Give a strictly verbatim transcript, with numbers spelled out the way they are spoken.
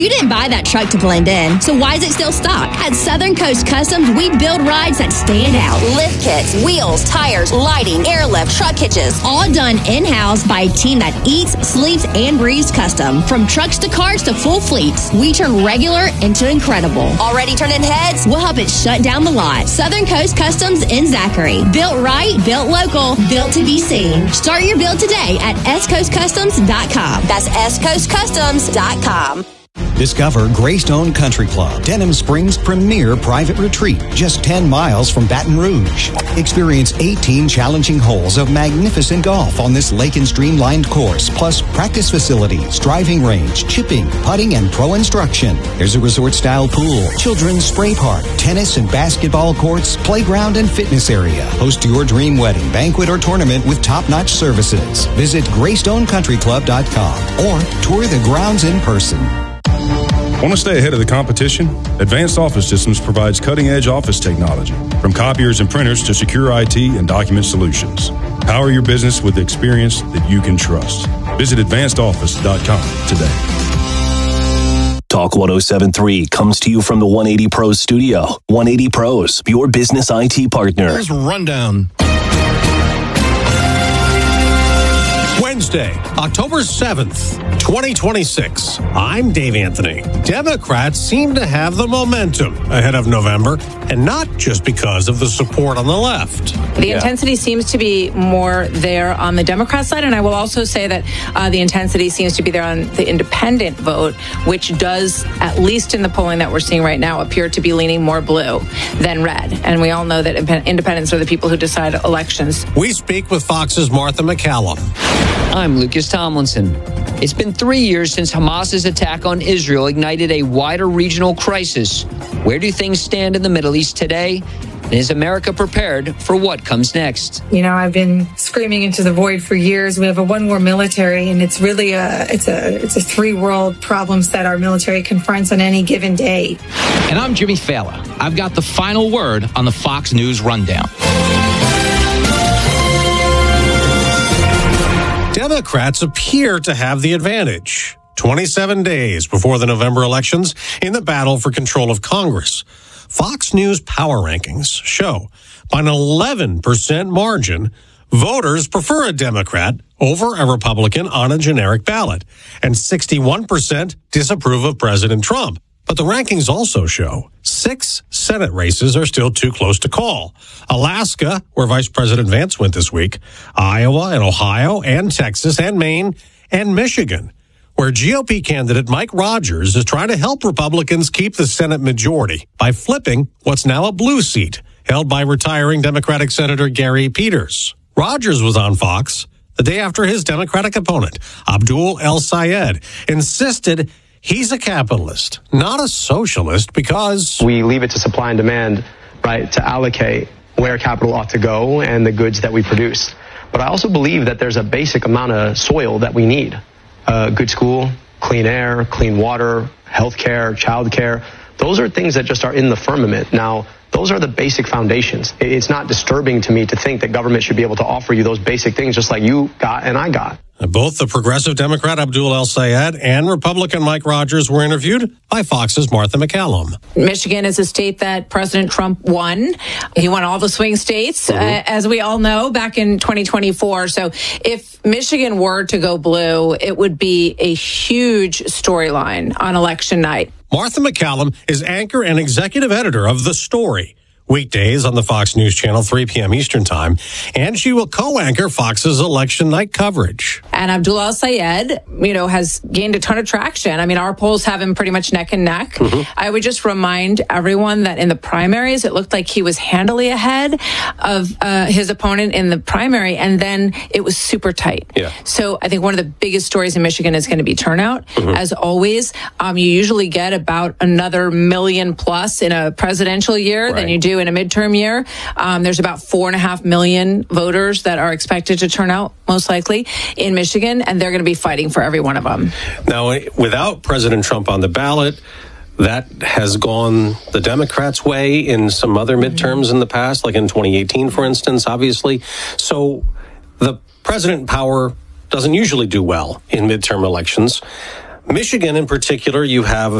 You didn't buy that truck to blend in, so why is it still stock? At Southern Coast Customs, we build rides that stand out. Lift kits, wheels, tires, lighting, airlift, truck hitches, all done in-house by a team that eats, sleeps, and breathes custom. From trucks to cars to full fleets, we turn regular into incredible. Already turning heads? We'll help it shut down the lot. Southern Coast Customs in Zachary. Built right, built local, built to be seen. Start your build today at s coast customs dot com. That's s coast customs dot com. Discover Greystone Country Club, Denham Springs' premier private retreat, just ten miles from Baton Rouge. Experience eighteen challenging holes of magnificent golf on this lake and streamlined course, plus practice facilities, driving range, chipping, putting, and pro instruction. There's a resort-style pool, children's spray park, tennis and basketball courts, playground and fitness area. Host your dream wedding, banquet, or tournament with top-notch services. Visit greystone country club dot com or tour the grounds in person. Want to stay ahead of the competition? Advanced Office Systems provides cutting-edge office technology, from copiers and printers to secure I T and document solutions. Power your business with experience that you can trust. Visit advanced office dot com today. Talk one oh seven point three comes to you from the one eighty Pros studio. one eighty Pros, your business I T partner. Here's a rundown. Wednesday, October seventh, twenty twenty-six. I'm Dave Anthony. Democrats seem to have the momentum ahead of November, and not just because of the support on the left. The yeah. intensity seems to be more there on the Democrat side, and I will also say that uh, the intensity seems to be there on the independent vote, which does, at least in the polling that we're seeing right now, appear to be leaning more blue than red. And we all know that independents are the people who decide elections. We speak with Fox's Martha McCallum. I'm Lucas Tomlinson. It's been three years since Hamas's attack on Israel ignited a wider regional crisis. Where do things stand in the Middle East today? And is America prepared for what comes next? You know, I've been screaming into the void for years. We have a one-war military, and it's really a it's a it's a three-world problems that our military confronts on any given day. And I'm Jimmy Fallon. I've got the final word on the Fox News Rundown. Democrats appear to have the advantage. twenty-seven days before the November elections in the battle for control of Congress. Fox News power rankings show by an eleven percent margin, voters prefer a Democrat over a Republican on a generic ballot, and sixty-one percent disapprove of President Trump. But the rankings also show six Senate races are still too close to call. Alaska, where Vice President Vance went this week, Iowa and Ohio and Texas and Maine and Michigan, where G O P candidate Mike Rogers is trying to help Republicans keep the Senate majority by flipping what's now a blue seat held by retiring Democratic Senator Gary Peters. Rogers was on Fox the day after his Democratic opponent, Abdul El-Sayed, insisted he's a capitalist, not a socialist, because we leave it to supply and demand, right, to allocate where capital ought to go and the goods that we produce. But I also believe that there's a basic amount of soil that we need. Uh, good school, clean air, clean water, health care, child care. Those are things that just are in the firmament. Now, those are the basic foundations. It's not disturbing to me to think that government should be able to offer you those basic things just like you got and I got. Both the progressive Democrat Abdul El-Sayed and Republican Mike Rogers were interviewed by Fox's Martha McCallum. Michigan is a state that President Trump won. He won all the swing states, mm-hmm. uh, as we all know, back in twenty twenty-four. So if Michigan were to go blue, it would be a huge storyline on election night. Martha McCallum is anchor and executive editor of The Story, weekdays on the Fox News Channel, three p.m. Eastern Time, and she will co-anchor Fox's election night coverage. And Abdul El-Sayed, you know, has gained a ton of traction. I mean, our polls have him pretty much neck and neck. Mm-hmm. I would just remind everyone that in the primaries, it looked like he was handily ahead of uh, his opponent in the primary, and then it was super tight. Yeah. So I think one of the biggest stories in Michigan is going to be turnout. Mm-hmm. As always, um, you usually get about another million plus in a presidential year right. than you do in a midterm year. Um, there's about four and a half million voters that are expected to turn out, most likely, in Michigan, and they're going to be fighting for every one of them. Now, without President Trump on the ballot, that has gone the Democrats' way in some other midterms mm-hmm. in the past, like in twenty eighteen, for instance, obviously. So the president in power doesn't usually do well in midterm elections. Michigan in particular, you have